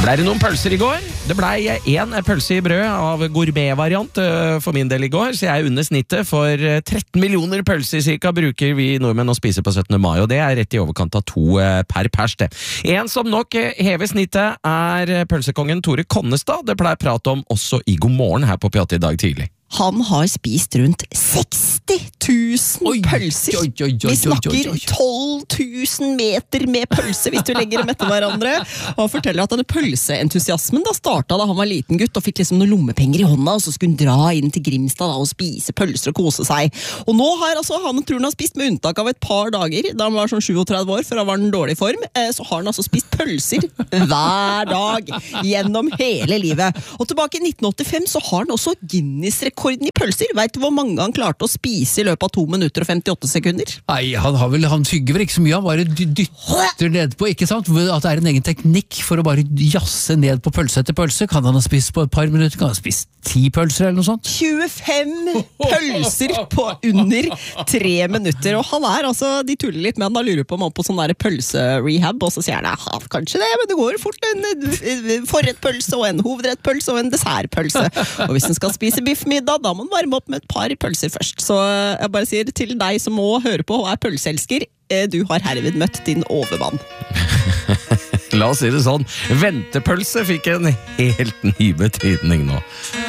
Ble det noen pølser i går? Det ble en pølse i brød av gourmet-variant for min del i går, så jeg er under snittet. For 13 millioner pølser cirka bruker vi nordmenn å spise på 17. mai, og det er rett i overkant av 2 per pers. En som nok hever snittet er pølsekongen Tore Konnestad. Det pleier prat om også i God morgen her på P8 i dag tidlig. Han har spist rundt 60 000 pølser. Vi snakker 12 000 meter med pølse hvis du legger dem etter hverandre. Og han forteller at denne pølseentusiasmen da startet da han var liten gutt og fikk liksom noen lommepenger i hånda, og så skulle han dra inn til Grimstad da, og spise pølser og kose seg. Og nå har altså han tror han har spist, med unntak av et par dager, da han var sånn 37 år, for han var i en dårlig form, så har han altså spist pølser hver dag gjennom hele livet. Og tilbake i 1985 så har han også Guinness-rekorden i pølser. Vet du hvor mange han klarte å spise i løpet av 2 minutter og 58 sekunder? Nei, han tygger vel ikke så mye, han bare dytter ned på, ikke sant? At det er en egen teknikk for å bare jasse ned på pølse etter pølse. Kan han ha spist på et par minutter? Kan han ha spist 10 pølser eller noe sånt? 25 pølser på under 3 minutter, og han er altså, de tuller litt med han, da lurer på om han på sånn der pølserehab, og så sier han, kanskje det, men det går fort en forrettpølse og en hovedrettpølse og en dessertpølse. Og hvis han skal spise biffmiddag, da må man varme opp med et par pølser først. Så jeg bare sier til deg som må høre på og er pølseelsker, du har herved møtt din overmann. La oss si det sånn, ventepølse fikk en helt ny betydning nå.